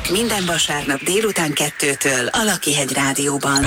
Minden vasárnap délután 2-től a Lakihegy Rádióban.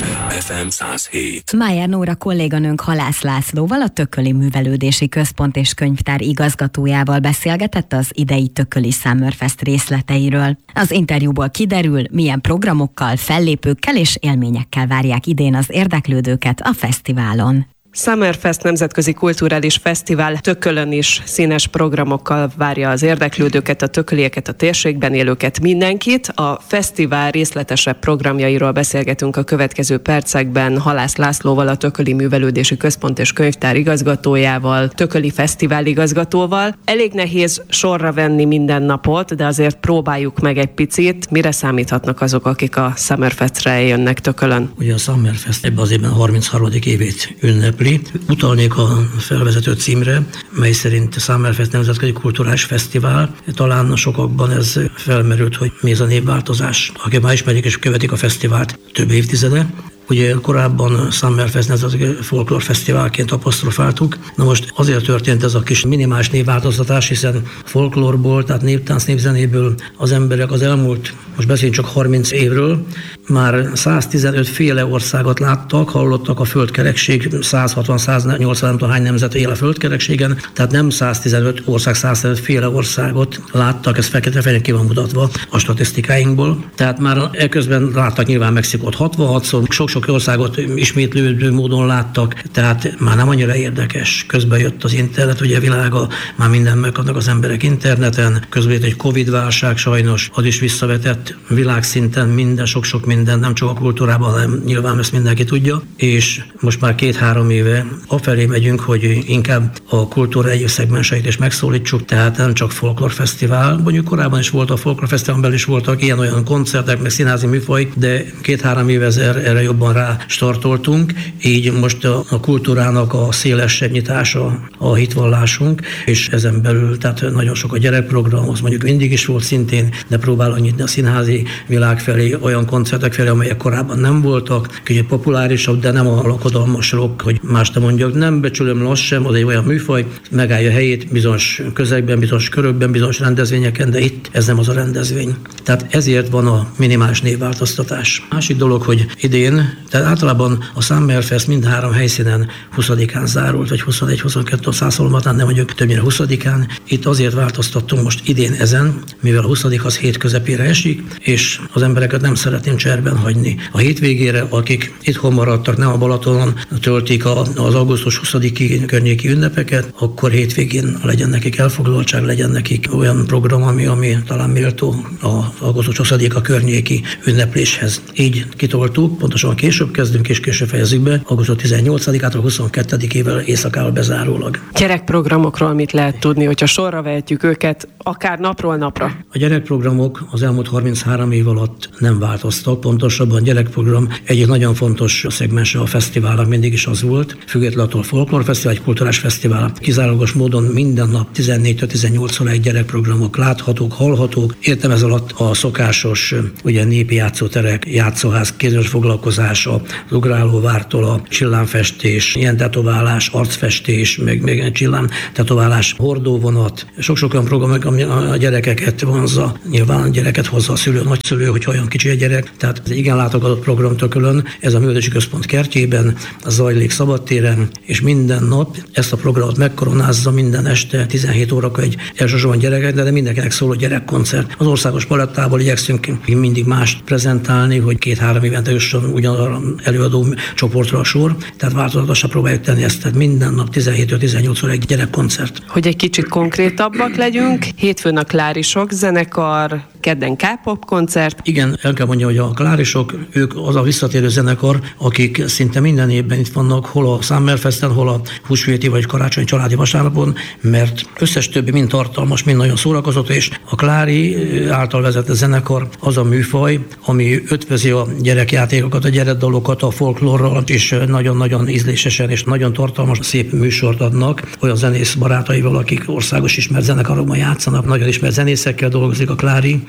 FM 107. Májer Nóra kolléganőnk Halász Lászlóval, a Tököli Művelődési Központ és Könyvtár igazgatójával beszélgetett az idei Tököli Summerfest részleteiről. Az interjúból kiderül, milyen programokkal, fellépőkkel és élményekkel várják idén az érdeklődőket a fesztiválon. Summerfest nemzetközi kulturális fesztivál Tökölön is színes programokkal várja az érdeklődőket, a tökölieket, a térségben élőket, mindenkit. A fesztivál részletesebb programjairól beszélgetünk a következő percekben Halász Lászlóval, a Tököli Művelődési Központ és Könyvtár igazgatójával, Tököli Fesztivál igazgatóval. Elég nehéz sorra venni minden napot, de azért próbáljuk meg egy picit. Mire számíthatnak azok, akik a Summerfestre eljönnek Tökölön? Ugye a Summerfest ebben az évben 33. évét ünnepli. Utalnék a felvezető címre, mely szerint Summerfest nemzetközi kulturális fesztivál. Talán sokakban ez felmerült, hogy mi ez a névváltozás. Akik már ismerik és követik a fesztivált több évtizede. Ugye korábban Summerfest nemzetközi folklórfesztiválként apostrofáltuk. Na most azért történt ez a kis minimális névváltoztatás, hiszen folklórból, tehát néptánc, népzenéből az emberek az elmúlt, most beszéljünk csak 30 évről, már 115 féle országot láttak, hallottak a földkerekség, 160-180 nem tudom hány nemzet él a földkerekségen, tehát nem 115 ország, 115 féle országot láttak, ez fekete-fehéren ki van mutatva a statisztikáinkból. Tehát már eközben láttak nyilván Mexikót 66-szor, sok országot ismétlődő módon láttak, tehát már nem annyira érdekes. Közben jött az internet, ugye a világa, már minden megkapnak az emberek interneten, közben jött egy Covid-válság sajnos, az is visszavetett világszinten minden, sok-sok minden, nem csak a kultúrában, hanem nyilván ezt mindenki tudja, és most már 2-3 éve afelé megyünk, hogy inkább a kultúra egyes szegmenseit is megszólítsuk, tehát nem csak folklórfesztivál, mondjuk korábban is volt a folklórfesztiválon belül is voltak ilyen-olyan koncertek, meg színházi műfaj, de 2-3 éve erre jobban rá startoltunk, így most a kultúrának a szélesebb nyitása a hitvallásunk, és ezen belül tehát nagyon sok a gyerekprogram, az mondjuk mindig is volt szintén, de próbálunk nyitni a színházi világ felé, olyan koncertek felé, amelyek korábban nem voltak, kicsit populárisabb, de nem a lakodalmas rock, hogy más nem mondjak, nem becsülöm azt sem, az egy olyan műfaj, megállja helyét bizonyos közegben, bizonyos körökben, bizonyos rendezvényeken, de itt ez nem az a rendezvény. Tehát ezért van a minimális névváltoztatás. Másik dolog, hogy idén, tehát általában a Summerfest mind 3 helyszínen 20-án zárult, vagy 21-22 Szászolmatán, de mondjuk többnyire 20-án. Itt azért változtattunk most idén ezen, mivel a 20. az hét közepére esik, és az embereket nem szeretném cserben hagyni. A hétvégére, akik itthon maradtak, nem a Balatonon töltik az augusztus 20-i környéki ünnepeket, akkor hétvégén legyen nekik elfoglaltság, legyen nekik olyan program, ami talán méltó az augusztus 20-a környéki ünnepléshez. Így kitoltuk, pontosan később kezdünk és később fejezzük be, augusztus 18-ától 22-ével éjszakával bezárólag. Gyerekprogramokról mit lehet tudni, hogyha sorra vehetjük őket, akár napról napra? A gyerekprogramok az elmúlt 33 év alatt nem változtak, pontosabban a gyerekprogram egyik nagyon fontos szegmense a fesztiválnak mindig is az volt, függetlenül attól folklórfesztivál, egy kulturális fesztivál. Kizárólagos módon minden nap 14-18 óráig gyerekprogramok láthatók, hallhatók. Értem ez alatt a szokásos ugye népi játszóterek, játszóház, kézműves foglalkozás, az ugrálóvártól a csillámfestés, ilyen tetoválás, arcfestés, meg csillám-tetoválás, hordóvonat. Sok-sok olyan program, ami a gyerekeket vonzza. Nyilván a gyereket hozza a szülő, nagyszülő, hogyha olyan kicsi a gyerek. Tehát ez egy igen látogatott program Tökölön, ez a Művelődési Központ kertjében, a zajlik szabadtéren, és minden nap ezt a programot megkoronázza minden este 17 órakor egy elsősorban gyerekek, de mindenkinek szóló gyerekkoncert. Az országos palettából igyekszünk mindig mást prezentálni, hogy 2-3 évente jusson ugyanarra előadó csoportra a sor, tehát változatosan próbáljuk tenni ezt, tehát minden nap 17-18 óra egy gyerekkoncert. Hogy egy kicsit konkrétabbak legyünk, hétfőn a Klárisok zenekar, kedden K-pop koncert. Igen, el kell mondjam, hogy a Klárisok, ők az a visszatérő zenekar, akik szinte minden évben itt vannak, hol a Summerfesten, hol a húsvéti vagy karácsonyi családi vasárnapon, mert összes többi mind tartalmas, mind nagyon szórakoztató, és a Klári által vezetett zenekar az a műfaj, ami ötvözi a gyerekjátékokat, a gyerekdalokat a folklórral, és nagyon-nagyon ízlésesen és nagyon tartalmas, szép műsort adnak olyan zenész barátaival, akik országos ismert zenekarokban játszanak, nagyon ismert zenészekkel dolgozik a Klári,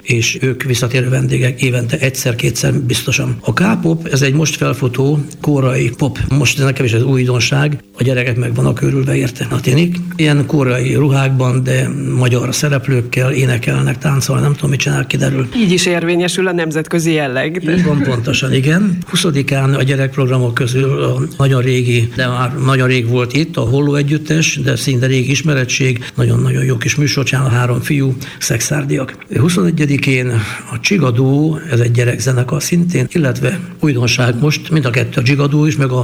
és ők visszatérő vendégek évente egyszer-kétszer biztosan. A K-pop, ez egy most felfutó koreai pop. Most ez nekem is az újdonság, a gyerekek meg vannak körülve érte a tinik. Ilyen koreai ruhákban, de magyar szereplőkkel énekelnek, táncolnak, nem tudom, mit csinál, kiderül. Így is érvényesül a nemzetközi jelleg. Így van, pontosan, igen. 20-án a gyerekprogramok közül a nagyon régi, de már nagyon rég volt itt, a Holló együttes, de szinte régi ismerettség, nagyon-nagyon jó kis műsor csinál, 3 fiú, szexárdiak. 21-én a Csigadó, ez egy gyerekzenekar szintén, illetve újdonság most, mind a kettő, a Csigadó is, meg a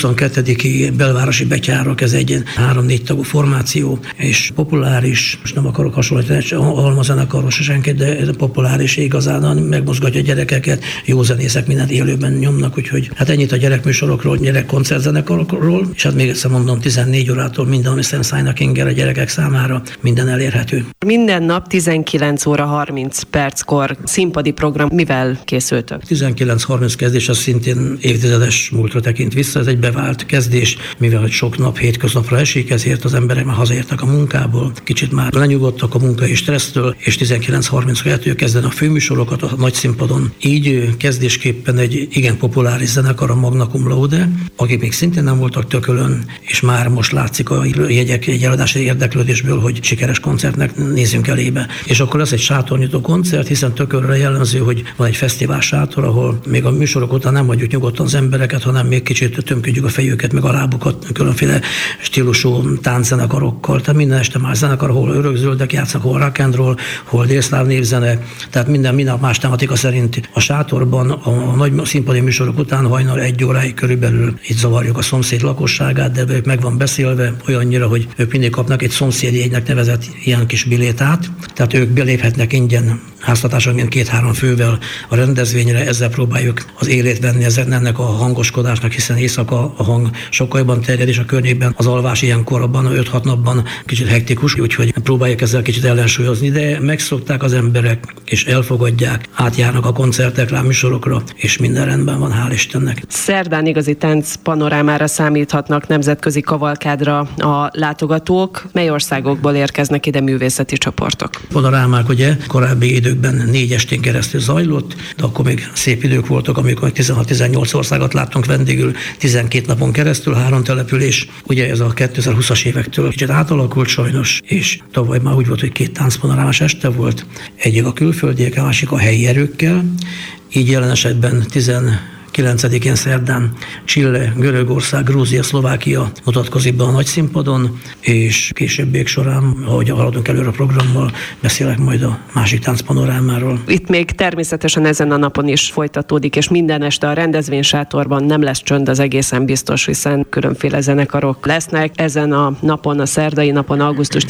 22. belvárosi betyárok, ez egy 3-4 tagú formáció, és populáris, most nem akarok hasonlítani almazenekarról se senkit, de ez a populáris igazán megmozgatja a gyerekeket, jó zenészek mindent élőben nyomnak, úgyhogy hát ennyit a gyerekműsorokról, gyerekkoncertzenekarokról, és hát még egyszer mondom, 14 órától minden, ami Sam Sinek-inger a gyerekek számára minden elérhető. Minden nap 19 óra 30 perckor színpadi program, mivel készültök? 19:30 kezdés, az szintén évtizedes múltra tekint vissza, ez egy bevált kezdés, mivel sok nap hétköznapra esik, ezért az emberek már hazaértek a munkából, kicsit már lenyugodtak a munkai stressztől, és 19:30-kor kezdenek a főműsorokat a nagy színpadon. Így kezdésképpen egy igen populáris zenekar, a Magna Cum Laude, akik még szintén nem voltak Tökölön, és már most látszik a jegyek egy eladási érdeklődésből, hogy sikeres koncertnek nézzünk elébe. És akkor lesz egy sátornyitó koncert, hiszen Tökölre jellemző, hogy van egy fesztivál sátor, ahol még a műsorok után nem hagyjuk nyugodtan az embereket, hanem még kicsit tömködjük a fejüket, meg a lábukat különféle stílusú tánczenekarokkal. Tehát minden este más zenekar, hol örökzöldek játszanak, hol rock and roll, hol délszláv névzene, tehát minden más tematika szerint. A sátorban a nagy színpadi műsorok után hajnal 1 óráig körülbelül itt zavarjuk a szomszéd lakosságát, de ők meg van beszélve olyannyira, hogy ők mindig kapnak egy szomszédjegynek nevezett ilyen kis bilétát, tehát ők beléphetnek ingyen háztartásonként 2-3 fővel a rendezvényre, ezzel próbáljuk az élét venni ennek a hangoskodásnak, hiszen éjszaka a hang sokkal jobban terjed, és a környékben az alvás ilyenkor abban 5-6 napban kicsit hektikus, úgyhogy próbáljuk ezzel kicsit ellensúlyozni, de megszokták az emberek, és elfogadják, átjárnak a koncertekre, a műsorokra, és minden rendben van, hál' Istennek. Szerdán igazi tánc panorámára számíthatnak, nemzetközi kavalkádra a látogatók. Mely országokból érkeznek ide művészeti csoportok? Panorámák ugye korábbi időkben 4 estén keresztül zajlott, de akkor még szép idők voltak, amikor 16-18 országot láttunk vendégül, 12 napon keresztül, 3 település. Ugye ez a 2020-as évektől kicsit átalakult sajnos, és tavaly már úgy volt, hogy 2 táncpanorámás este volt, egyik a külföldiek, a másik a helyi erőkkel. Így jelen esetben 19-én szerdán Chile, Görögország, Grúzia, Szlovákia mutatkozik be a nagy színpadon, és későbbiek során, ahogy haladunk előre a programmal, beszélek majd a másik táncpanorámáról. Itt még természetesen ezen a napon is folytatódik, és minden este a rendezvénysátorban nem lesz csönd, az egészen biztos, hiszen különféle zenekarok lesznek. Ezen a napon, a szerdai napon, augusztus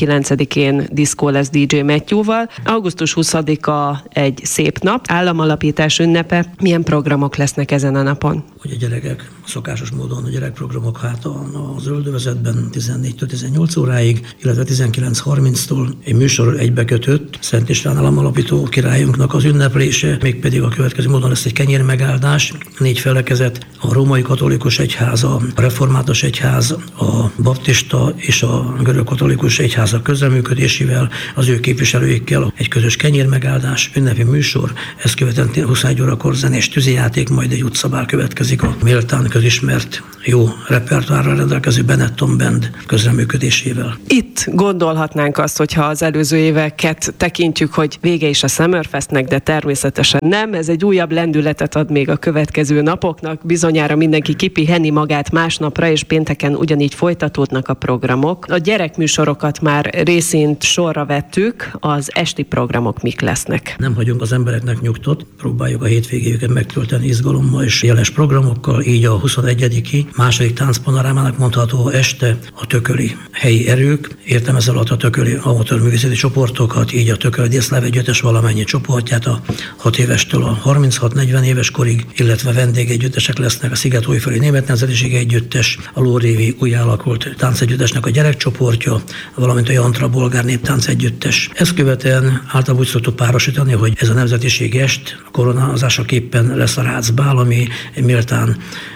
19-én diszkó lesz DJ Matthew-val. Augusztus 20-a egy szép nap, államalapítás ünnepe. Milyen programok lesznek ezen a napon? Hogy a gyerekek szokásos módon a gyerekprogramok a Zöldövezetben 14-től 18 óráig, illetve 19:30-tól egy műsor egybekötött Szent István államalapító királyunknak az ünneplése, mégpedig a következő módon lesz egy kenyérmegáldás, 4 felekezet, a római katolikus egyház, a református egyház, a baptista és a görög katolikus egyházak közreműködésével, az ő képviselőikkel egy közös kenyérmegáldás, ünnepi műsor, ezt követően 21 órakor zenés tűzijáték, majd egy utcabál következik a méltán közismert jó repertoárral rendelkező Benetton Band közreműködésével. Itt gondolhatnánk azt, hogyha az előző éveket tekintjük, hogy vége is a Summerfestnek, de természetesen nem. Ez egy újabb lendületet ad még a következő napoknak. Bizonyára mindenki kipiheni magát másnapra, és pénteken ugyanígy folytatódnak a programok. A gyerekműsorokat már részint sorra vettük, az esti programok mik lesznek? Nem hagyunk az embereknek nyugtot, próbáljuk a hétvégéjüket megtölteni izgalommal és jeles programokkal, így a 21. második táncpanorámának mondható este a tököli helyi erők, értem ez alatt a tököli amatőr művészeti csoportokat, így a tököli délszláv együttes valamennyi csoportját a 6 évestől a 36-40 éves korig, illetve vendégegyüttesek lesznek a Sziget-Újfalui Német Nemzetiségi Együttes, a Lórévi új alakult táncegyüttesnek a gyerekcsoportja, valamint a Jantra bolgár néptánc együttes. Ezt követően általában úgy szoktuk párosítani, hogy ez a nemzetiségi est koronázásaképpen lesz a Rácbál, ami méltán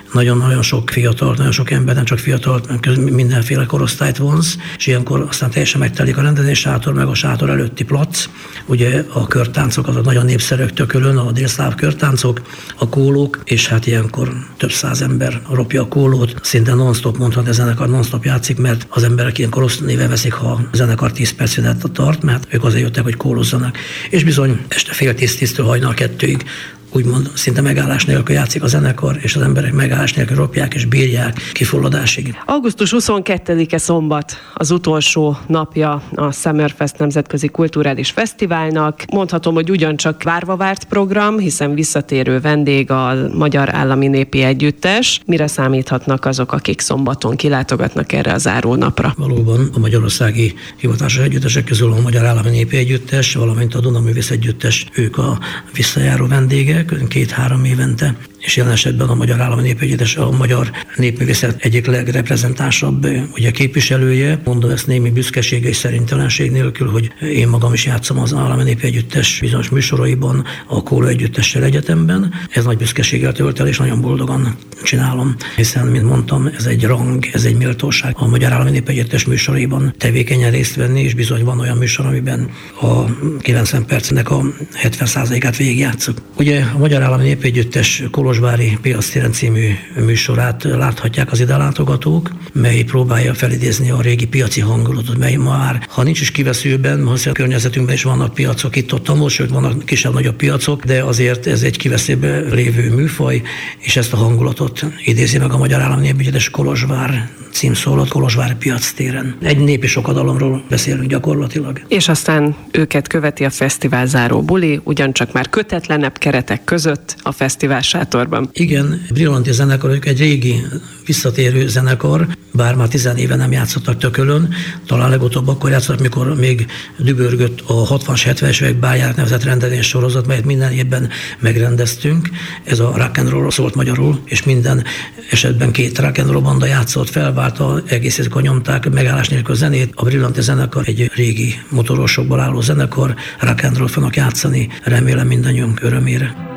nagyon-nagyon sok fiatal, nagyon sok ember, nem csak fiatal, mindenféle korosztályt vonz, és ilyenkor aztán teljesen megtelik a rendezvénysátor, meg a sátor előtti plac. Ugye a körtáncok azok nagyon népszerűek Tökölön, a délszláv körtáncok, a kólók, és hát ilyenkor több száz ember ropja a kólót, szinte non-stop mondhat, a zenekar non-stop játszik, mert az emberek ilyenkor rossz néven veszik, ha a zenekar 10 perc szünetet tart, mert ők azért jöttek, hogy kólozzanak. És bizony este fél 10-től hajnal 2-ig úgymond szinte megállás nélkül játszik a zenekar, és az emberek megállás nélkül ropják és bírják kifulladásig. Augusztus 22-e szombat az utolsó napja a Summerfest Nemzetközi Kulturális Fesztiválnak. Mondhatom, hogy ugyancsak várva várt program, hiszen visszatérő vendég a Magyar Állami Népi Együttes. Mire számíthatnak azok, akik szombaton kilátogatnak erre a zárónapra? Valóban a magyarországi hivatásos együttesek közül a Magyar Állami Népi Együttes, valamint a Dunaművész Együttes, ők a visszajáró vendégek, 2-3 évente, és jelen esetben a Magyar Állami Népi Együttes a magyar népművészet egyik legreprezentánsabb ugye képviselője. Mondom ezt némi büszkeség és szerintelenség nélkül, hogy én magam is játszom az Állami Népi Együttes bizonyos műsoraiban, a Kóló Együttessel egyetemben. Ez nagy büszkeséggel tölt el, és nagyon boldogan csinálom, hiszen, mint mondtam, ez egy rang, ez egy méltóság a Magyar Állami Népi Együttes műsoraiban tevékenyen részt venni, és bizony van olyan műsor, amiben a 90 percnek a 70%-át végigjátszuk. Ugye a Magyar Állami Népi Együttes Kolozsvári Piactéren című műsorát láthatják az ide látogatók, mely próbálja felidézni a régi piaci hangulatot, mely már, ha nincs is kiveszőben, hiszen a környezetünkben is vannak piacok, itt-ott, sőt vannak kisebb-nagyobb piacok, de azért ez egy kiveszőben lévő műfaj, és ezt a hangulatot idézi meg a Magyar Állami Népi Együttes Kolozsvár címszólat, Kolozsvári Piactéren. Egy népi sokadalomról beszélünk gyakorlatilag. És aztán őket követi a fesztivál záró buli, ugyancsak már kötetlenebb keretek között a fesztivál sátorban. Igen, Brillanti zenekar, ők egy régi visszatérő zenekar, bár már 10 éve nem játszottak Tökölön, talán legutóbb akkor játszottak, mikor még dübörgött a 60-as, 70-es évek bájának nevezett rendezvény sorozat, melyet minden évben megrendeztünk. Ez a rock and roll szólt magyarul, és minden esetben 2 rock and roll banda játszott, felváltva, egész éjszaka nyomták megállás nélkül zenét. A Brillanti zenekar egy régi motorosokból álló zenekar, rock and roll fognak játszani, remélem mindannyiunk örömére.